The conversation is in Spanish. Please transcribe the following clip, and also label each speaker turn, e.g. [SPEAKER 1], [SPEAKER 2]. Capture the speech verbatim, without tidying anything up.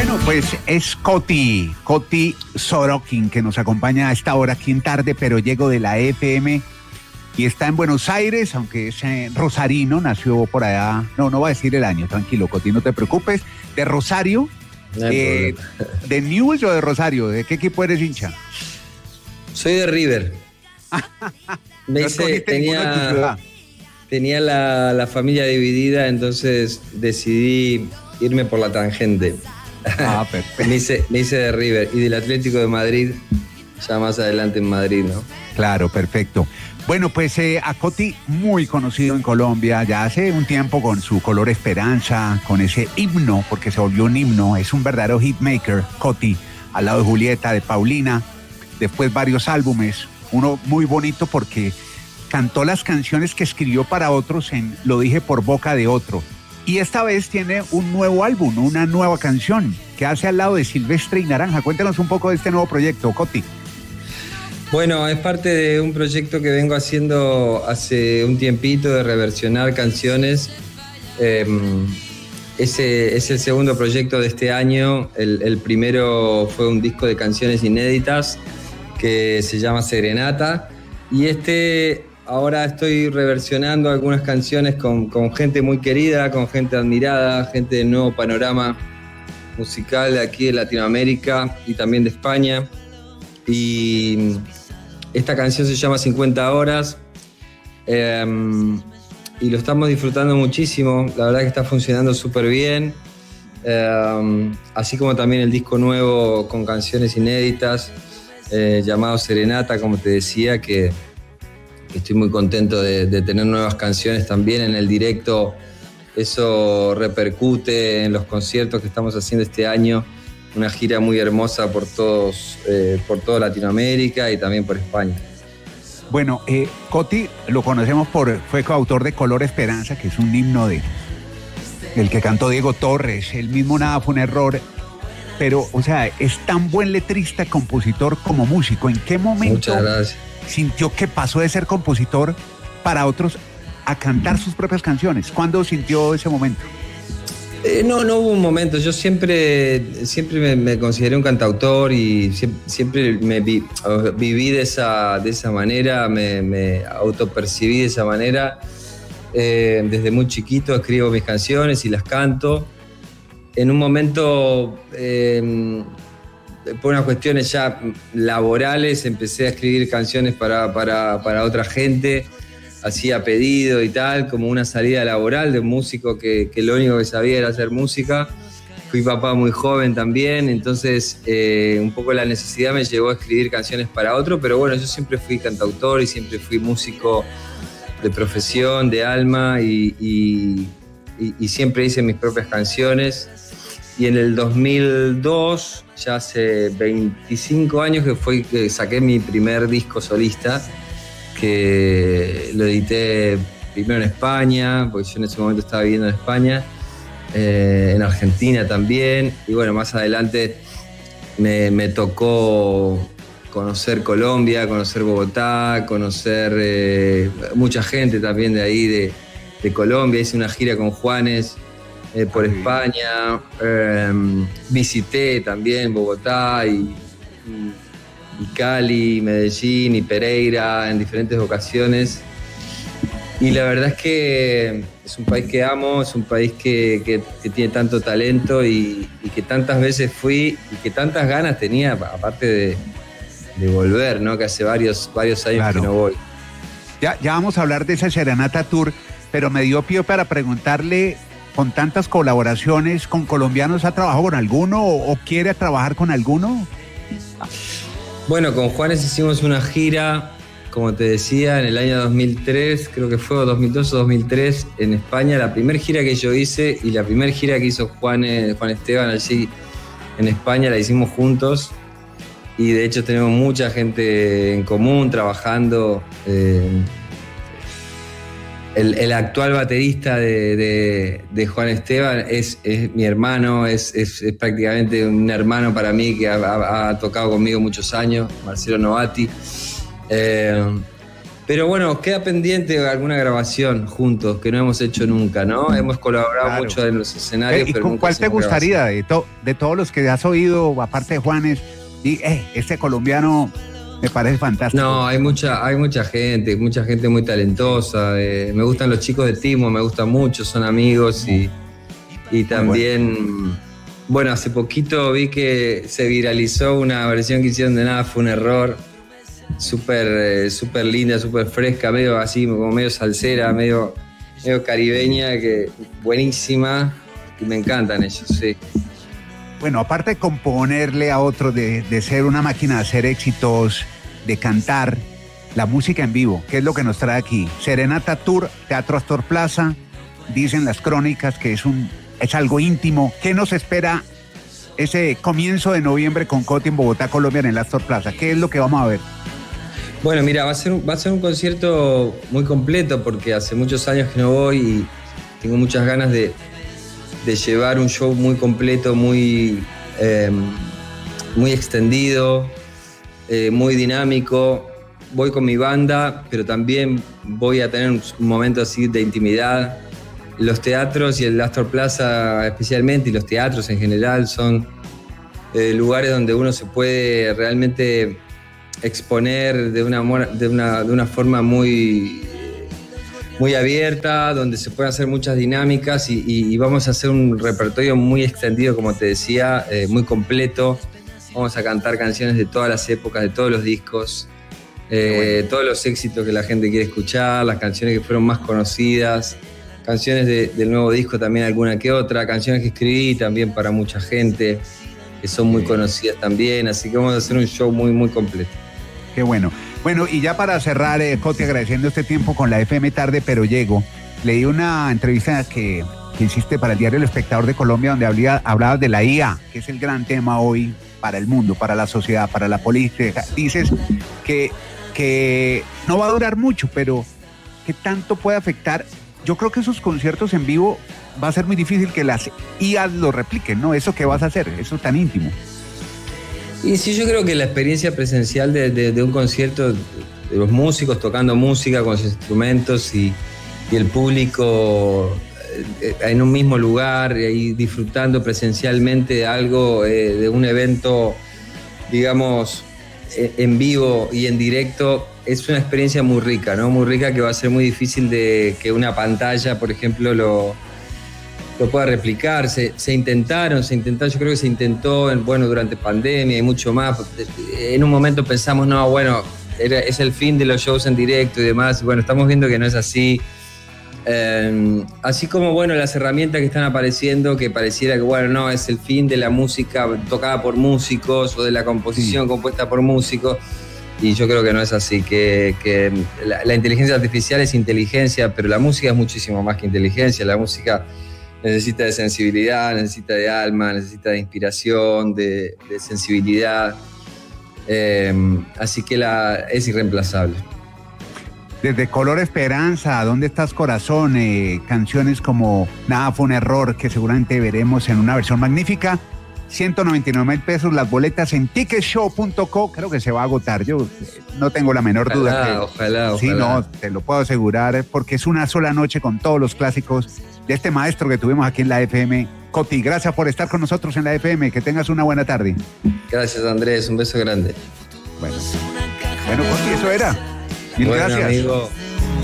[SPEAKER 1] Bueno, pues es Coti, Coti Sorokin, que nos acompaña a esta hora aquí en Tarde, pero llego de la F M y está en Buenos Aires, aunque es eh, rosarino, nació por allá, no, no va a decir el año, tranquilo, Coti, no te preocupes, de Rosario,
[SPEAKER 2] No
[SPEAKER 1] eh, ¿de Newell's o de Rosario? ¿De qué equipo eres hincha?
[SPEAKER 2] Soy de River. Me
[SPEAKER 1] No
[SPEAKER 2] hice,
[SPEAKER 1] escogiste ninguno de tu
[SPEAKER 2] tenía
[SPEAKER 1] ciudad.
[SPEAKER 2] tenía la, la familia dividida, entonces decidí irme por la tangente.
[SPEAKER 1] Ah, perfecto.
[SPEAKER 2] me, hice, me hice de River y del Atlético de Madrid, ya más adelante en Madrid, ¿no?
[SPEAKER 1] Claro, perfecto. Bueno, pues eh, a Coti, muy conocido en Colombia, ya hace un tiempo con su color esperanza, con ese himno, porque se volvió un himno, es un verdadero hitmaker, Coti, al lado de Julieta, de Paulina, después varios álbumes, uno muy bonito porque cantó las canciones que escribió para otros en Lo dije por boca de otro. Y esta vez tiene un nuevo álbum, una nueva canción que hace al lado de Silvestre y Naranja. Cuéntanos un poco de este nuevo proyecto, Coti.
[SPEAKER 2] Bueno, es parte de un proyecto que vengo haciendo hace un tiempito de reversionar canciones. Eh, ese es el segundo proyecto de este año. El, el primero fue un disco de canciones inéditas que se llama Serenata. Y este... Ahora estoy reversionando algunas canciones con, con gente muy querida, con gente admirada, gente del nuevo panorama musical de aquí de Latinoamérica y también de España. Y esta canción se llama cincuenta horas eh, y lo estamos disfrutando muchísimo. La verdad que está funcionando súper bien. Eh, así como también el disco nuevo con canciones inéditas eh, llamado Serenata, como te decía, que estoy muy contento de, de tener nuevas canciones también en el directo. Eso repercute en los conciertos que estamos haciendo este año. Una gira muy hermosa por, todos, eh, por toda Latinoamérica y también por España.
[SPEAKER 1] Bueno, eh, Coti lo conocemos por, fue coautor de Color Esperanza, que es un himno de el que cantó Diego Torres. El mismo Nada fue un error. Pero, o sea, es tan buen letrista, compositor como músico. ¿En qué momento
[SPEAKER 2] Muchas gracias.
[SPEAKER 1] sintió que pasó de ser compositor para otros a cantar sus propias canciones? ¿Cuándo sintió ese momento?
[SPEAKER 2] Eh, no, no hubo un momento. Yo siempre, siempre me, me consideré un cantautor y siempre, siempre me vi, viví de esa, de esa manera, me, me autopercibí de esa manera. Eh, desde muy chiquito escribo mis canciones y las canto. En un momento, eh, por unas cuestiones ya laborales, empecé a escribir canciones para, para, para otra gente, hacía pedido y tal, como una salida laboral de un músico que, que lo único que sabía era hacer música. Fui papá muy joven también, entonces eh, un poco la necesidad me llevó a escribir canciones para otro, pero bueno, yo siempre fui cantautor y siempre fui músico de profesión, de alma y, y, y, y siempre hice mis propias canciones. Y en el dos mil dos, ya hace veinticinco años que fue que saqué mi primer disco solista, que lo edité primero en España, porque yo en ese momento estaba viviendo en España, eh, en Argentina también, y bueno, más adelante me, me tocó conocer Colombia, conocer Bogotá, conocer eh, mucha gente también de ahí, de, de Colombia. Hice una gira con Juanes eh, por okay. España, eh, visité también Bogotá y, y, y Cali, Medellín y Pereira en diferentes ocasiones. Y la verdad es que es un país que amo, es un país que, que, que tiene tanto talento y, y que tantas veces fui y que tantas ganas tenía, aparte de, de volver, ¿no? Que hace varios, varios años claro. que no voy.
[SPEAKER 1] Ya, ya vamos a hablar de esa Serenata Tour, pero me dio pie para preguntarle, con tantas colaboraciones con colombianos, ¿ha trabajado con alguno o, o quiere trabajar con alguno?
[SPEAKER 2] Bueno, con Juanes hicimos una gira, como te decía, en el año dos mil tres, creo que fue dos mil dos o dos mil tres, en España, la primera gira que yo hice y la primera gira que hizo Juan, Juan Esteban allí en España, la hicimos juntos y de hecho tenemos mucha gente en común trabajando. Eh, el, el actual baterista de, de, de Juan Esteban es, es mi hermano, es, es, es prácticamente un hermano para mí que ha, ha, ha tocado conmigo muchos años, Marcelo Novati. Eh, Pero bueno, queda pendiente alguna grabación juntos que no hemos hecho nunca, ¿no? Hemos colaborado claro. mucho en los escenarios.
[SPEAKER 1] ¿Y
[SPEAKER 2] pero
[SPEAKER 1] con
[SPEAKER 2] nunca
[SPEAKER 1] cuál te gustaría de, to, de todos los que has oído, aparte de Juanes? Y eh, este colombiano me parece fantástico.
[SPEAKER 2] No, hay mucha, hay mucha gente, mucha gente muy talentosa. Eh, me gustan los chicos de Timo, me gustan mucho, son amigos y, y también, bueno. bueno, hace poquito vi que se viralizó una versión que hicieron de Nada Fue un Error. Súper eh, súper linda, súper fresca, medio así, como medio salsera, medio, medio caribeña, que buenísima, y me encantan ellos, sí.
[SPEAKER 1] Bueno, aparte de componerle a otros, de, de ser una máquina de hacer éxitos, de cantar, la música en vivo, ¿qué es lo que nos trae aquí? Serenata Tour, Teatro Astor Plaza, dicen las crónicas que es, un, es algo íntimo. ¿Qué nos espera ese comienzo de noviembre con Coti en Bogotá, Colombia, en el Astor Plaza? ¿Qué es lo que vamos a ver?
[SPEAKER 2] Bueno, mira, va a ser, va a ser un concierto muy completo porque hace muchos años que no voy y tengo muchas ganas de, de llevar un show muy completo, muy, eh, muy extendido, eh, muy dinámico. Voy con mi banda, pero también voy a tener un momento así de intimidad. Los teatros y el Astor Plaza especialmente, y los teatros en general, son eh, lugares donde uno se puede realmente exponer de una, de una, de una forma muy, muy abierta, donde se pueden hacer muchas dinámicas y, y, y vamos a hacer un repertorio muy extendido, como te decía, eh, muy completo. Vamos a cantar canciones de todas las épocas, de todos los discos, eh, bueno. todos los éxitos que la gente quiere escuchar, las canciones que fueron más conocidas, canciones de, del nuevo disco también alguna que otra, canciones que escribí también para mucha gente, que son muy conocidas también, así que vamos a hacer un show muy, muy completo.
[SPEAKER 1] Qué bueno. Bueno, y ya para cerrar, eh, Coti, agradeciendo este tiempo con la F M Tarde, pero llego. Leí una entrevista que, que hiciste para el diario El Espectador de Colombia, donde hablía, hablabas de la I A, que es el gran tema hoy para el mundo, para la sociedad, para la política. Dices que, que no va a durar mucho, pero ¿qué tanto puede afectar? Yo creo que esos conciertos en vivo va a ser muy difícil que las I As lo repliquen, ¿no? Eso que vas a hacer, eso tan íntimo.
[SPEAKER 2] Y sí, yo creo que la experiencia presencial de, de, de un concierto, de los músicos tocando música con sus instrumentos y, y el público en un mismo lugar y disfrutando presencialmente de algo, eh, de un evento, digamos, en vivo y en directo, es una experiencia muy rica, ¿no? Muy rica, que va a ser muy difícil de que una pantalla, por ejemplo, lo... lo pueda replicar. Se, se intentaron, se intentaron, yo creo que se intentó en, bueno, durante pandemia y mucho más. En un momento pensamos, no, bueno, era, es el fin de los shows en directo y demás. Bueno, estamos viendo que no es así. Eh, así como, bueno, las herramientas que están apareciendo, que pareciera que, bueno, no, es el fin de la música tocada por músicos o de la composición sí. compuesta por músicos. Y yo creo que no es así, que, que la, la inteligencia artificial es inteligencia, pero la música es muchísimo más que inteligencia. La música necesita de sensibilidad, necesita de alma, necesita de inspiración, de, de sensibilidad. Eh, así que la, es irreemplazable.
[SPEAKER 1] Desde Color Esperanza, ¿Dónde estás, corazón? Eh, canciones como Nada Fue un Error, que seguramente veremos en una versión magnífica. ciento noventa y nueve mil pesos las boletas en ticket show punto co. Creo que se va a agotar. Yo no tengo la menor
[SPEAKER 2] ojalá,
[SPEAKER 1] duda. Que,
[SPEAKER 2] ojalá,
[SPEAKER 1] sí,
[SPEAKER 2] ojalá.
[SPEAKER 1] no, te lo puedo asegurar, porque es una sola noche con todos los clásicos de este maestro que tuvimos aquí en la F M. Coti, gracias por estar con nosotros en la F M. Que tengas una buena tarde.
[SPEAKER 2] Gracias, Andrés. Un beso grande.
[SPEAKER 1] Bueno, bueno Coti, eso era. Mil
[SPEAKER 2] bueno,
[SPEAKER 1] gracias.
[SPEAKER 2] Amigo.